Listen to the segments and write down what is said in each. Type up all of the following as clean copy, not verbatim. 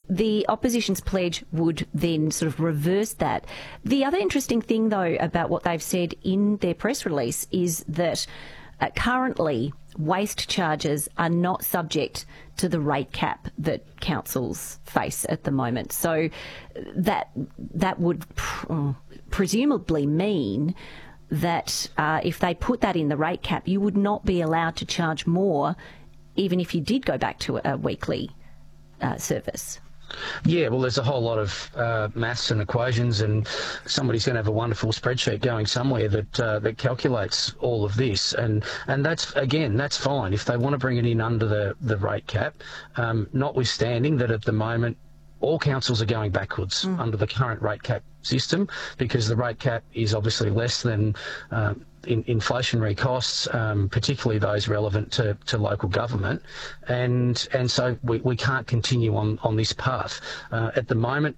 the opposition's pledge would then sort of reverse that. The other interesting thing, though, about what they've said in their press release is that currently waste charges are not subject to the rate cap that councils face at the moment. So that would presumably mean that if they put that in the rate cap, you would not be allowed to charge more even if you did go back to a weekly service. Yeah, well, there's a whole lot of maths and equations, and somebody's going to have a wonderful spreadsheet going somewhere that calculates all of this, and that's fine if they want to bring it in under the rate cap, notwithstanding that at the moment all councils are going backwards under the current rate cap system, because the rate cap is obviously less than inflationary costs, particularly those relevant to local government, and so we can't continue on this path. At the moment,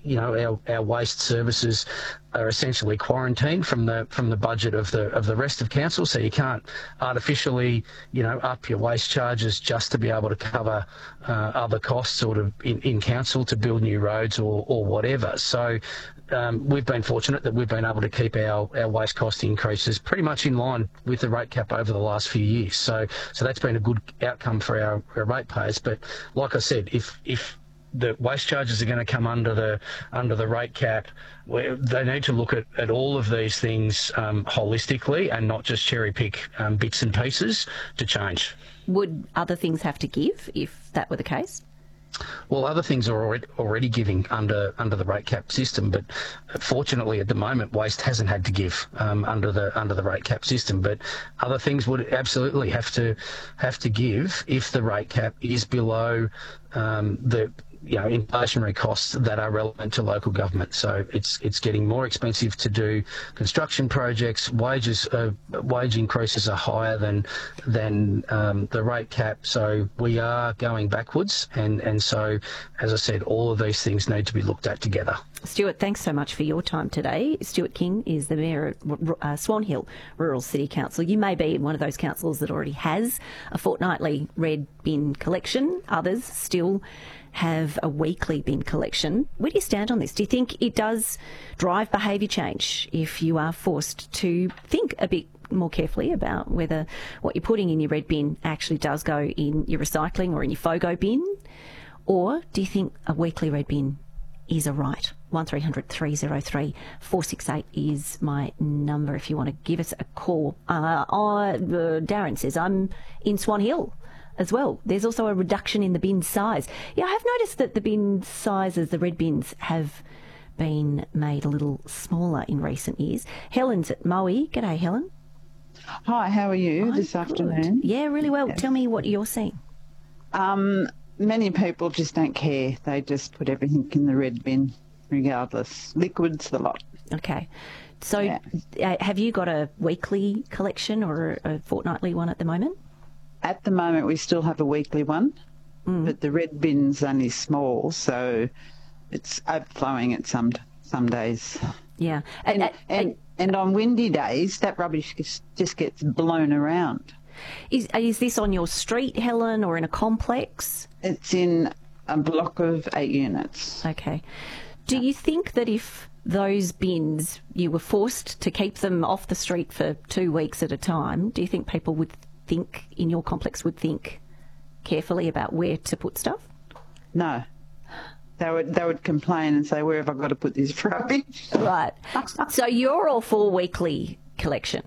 our waste services are essentially quarantined from the budget of the rest of council, so you can't artificially up your waste charges just to be able to cover other costs sort of in council to build new roads or whatever. So we've been fortunate that we've been able to keep our waste cost increases pretty much in line with the rate cap over the last few years. So that's been a good outcome for our ratepayers. But like I said, if the waste charges are going to come under the rate cap, they need to look at all of these things holistically and not just cherry pick bits and pieces to change. Would other things have to give if that were the case? Well, other things are already giving under the rate cap system, but fortunately at the moment waste hasn't had to give under the rate cap system. But other things would absolutely have to give if the rate cap is below the inflationary costs that are relevant to local government. So it's getting more expensive to do construction projects. Wage increases are higher than the rate cap. So we are going backwards, and so, as I said, all of these things need to be looked at together. Stuart, thanks so much for your time today. Stuart King is the Mayor of Swan Hill Rural City Council. You may be one of those councils that already has a fortnightly red bin collection. Others still have a weekly bin collection. Where do you stand on this? Do you think it does drive behaviour change if you are forced to think a bit more carefully about whether what you're putting in your red bin actually does go in your recycling or in your FOGO bin? Or do you think a weekly red bin is a right? 1300 303 468 is my number if you want to give us a call. Darren says, I'm in Swan Hill as well. There's also a reduction in the bin size. Yeah, I have noticed that the bin sizes, the red bins, have been made a little smaller in recent years. Helen's at Moe. G'day, Helen. Hi, how are you this afternoon? Yeah, really well. Yes. Tell me what you're seeing. Many people just don't care. They just put everything in the red bin regardless. Liquids, the lot. Okay. So have you got a weekly collection or a fortnightly one at the moment? At the moment, we still have a weekly one, but the red bin's only small, so it's overflowing at some days. Yeah. And on windy days, that rubbish just gets blown around. Is this on your street, Helen, or in a complex? It's in a block of 8 units. Okay. Do you think that if those bins, you were forced to keep them off the street for 2 weeks at a time, do you think people would think, in your complex, would think carefully about where to put stuff? No. They would complain and say, where have I got to put this rubbish? Right. So you're all for weekly collection?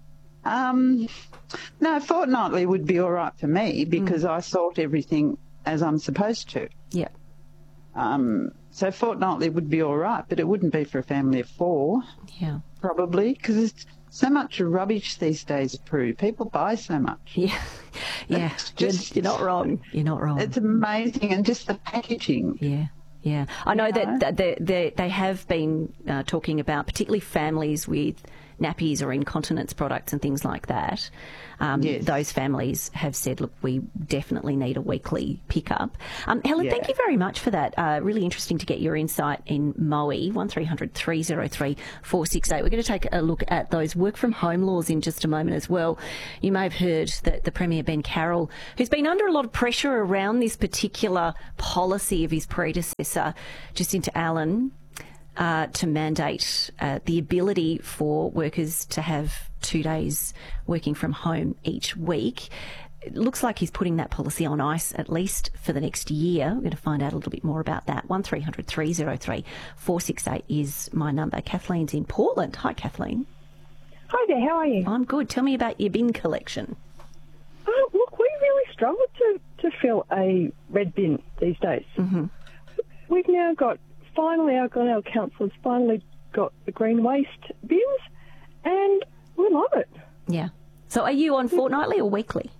No, fortnightly would be all right for me because I sort everything as I'm supposed to. Yeah. So fortnightly would be all right, but it wouldn't be for a family of 4. Yeah. Probably, because it's so much rubbish these days, Prue. People buy so much. Yeah. Yeah. You're not wrong. You're not wrong. It's amazing, and just the packaging. Yeah. Yeah. I know that they have been talking about, particularly families with nappies or incontinence products and things like that, Yes. those families have said, look, we definitely need a weekly pickup. Helen, thank you very much for that. Really interesting to get your insight in Moe, 1300 303 468. We're going to take a look at those work from home laws in just a moment as well. You may have heard that the Premier, Ben Carroll, who's been under a lot of pressure around this particular policy of his predecessor, Jacinta Allen, to mandate the ability for workers to have 2 days working from home each week. It looks like he's putting that policy on ice, at least for the next year. We're going to find out a little bit more about that. 1300 303 468 is my number. Kathleen's in Portland. Hi, Kathleen. Hi there, how are you? I'm good. Tell me about your bin collection. Look, we really struggle to fill a red bin these days. Mm-hmm. We've now got, our council's finally got the green waste bins, and we love it. Yeah. So are you on fortnightly or weekly?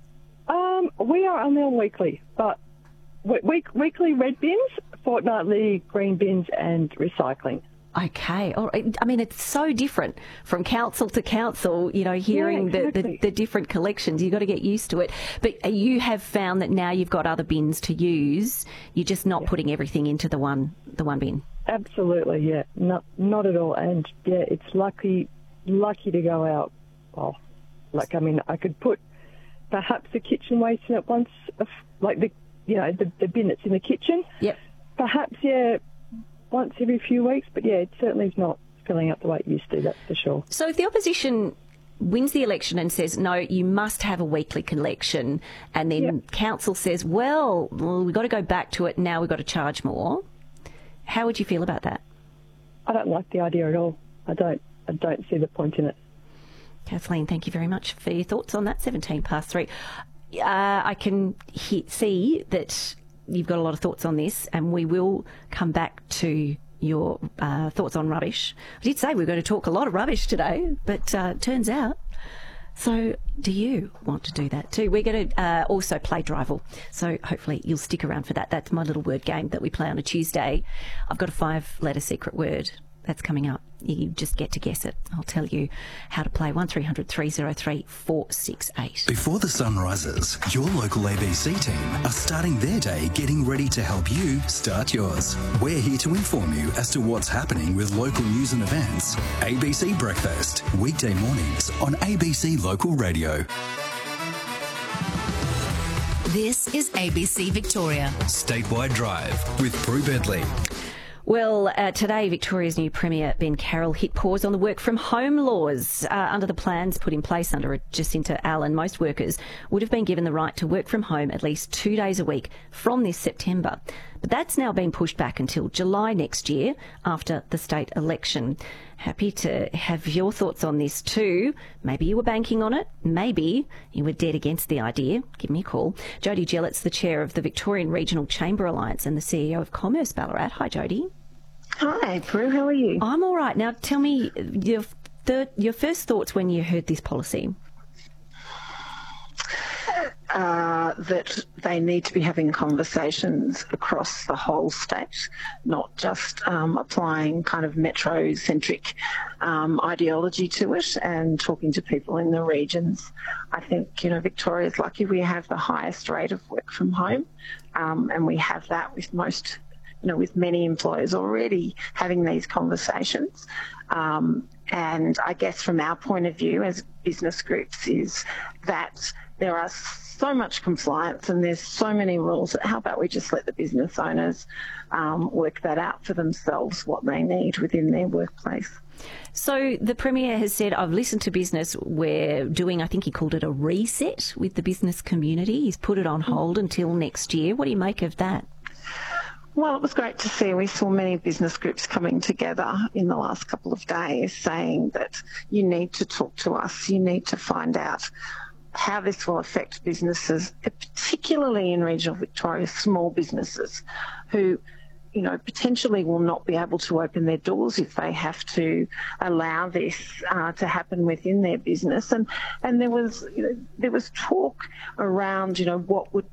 We are only on weekly, but weekly red bins, fortnightly green bins and recycling. Okay. All right. I mean, it's so different from council to council, you know, hearing exactly. the different collections. You've got to get used to it. But you have found that now you've got other bins to use. You're just not putting everything into the one bin. Absolutely, yeah. Not at all. And, yeah, it's lucky to go out. Oh, I could put perhaps the kitchen waste in it once, like the bin that's in the kitchen. Yep. Perhaps, once every few weeks, but it certainly is not filling up the way it used to, that's for sure. So if the opposition wins the election and says, no, you must have a weekly collection, and then council says, well, we've got to go back to it, now we've got to charge more, how would you feel about that? I don't like the idea at all. I don't see the point in it. Kathleen, thank you very much for your thoughts on that. 3:17. I can see that you've got a lot of thoughts on this, and we will come back to your thoughts on rubbish. I did say we were going to talk a lot of rubbish today, but turns out. So do you want to do that too? We're going to also play Drivel, so hopefully you'll stick around for that. That's my little word game that we play on a Tuesday. I've got a 5-letter secret word that's coming up. You just get to guess it. I'll tell you how to play. 1300 303 468. Before the sun rises, your local ABC team are starting their day getting ready to help you start yours. We're here to inform you as to what's happening with local news and events. ABC Breakfast, weekday mornings on ABC Local Radio. This is ABC Victoria. Statewide Drive with Prue Bedley. Well, today, Victoria's new Premier, Ben Carroll, hit pause on the work from home laws. Under the plans put in place under Jacinta Allen, most workers would have been given the right to work from home at least 2 days a week from this September. But that's now been pushed back until July next year after the state election. Happy to have your thoughts on this too. Maybe you were banking on it. Maybe you were dead against the idea. Give me a call. Jodie Gillett's the chair of the Victorian Regional Chamber Alliance and the CEO of Commerce Ballarat. Hi, Jodie. Hi, Prue. How are you? I'm all right. Now, tell me your first thoughts when you heard this policy. That they need to be having conversations across the whole state, not just applying kind of metro-centric ideology to it and talking to people in the regions. I think, Victoria's lucky we have the highest rate of work from home, and we have that with most, with many employers already having these conversations. And I guess from our point of view as business groups is that there are so much compliance and there's so many rules. How about we just let the business owners work that out for themselves, what they need within their workplace. So the Premier has said, I've listened to business. We're doing, I think he called it a reset with the business community. He's put it on hold until next year. What do you make of that? Well, it was great to see. We saw many business groups coming together in the last couple of days saying that you need to talk to us, you need to find out how this will affect businesses, particularly in regional Victoria, small businesses who, potentially will not be able to open their doors if they have to allow this to happen within their business. And there was talk around, what would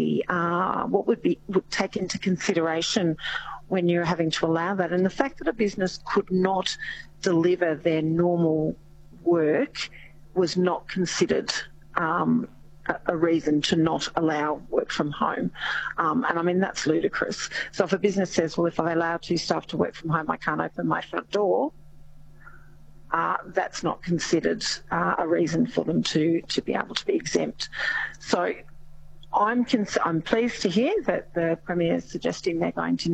take into consideration when you're having to allow that. And the fact that a business could not deliver their normal work was not considered a reason to not allow work from home. And I mean, that's ludicrous. So if a business says, well, if I allow 2 staff to work from home, I can't open my front door, that's not considered a reason for them to be able to be exempt. So I'm pleased to hear that the Premier is suggesting they're going to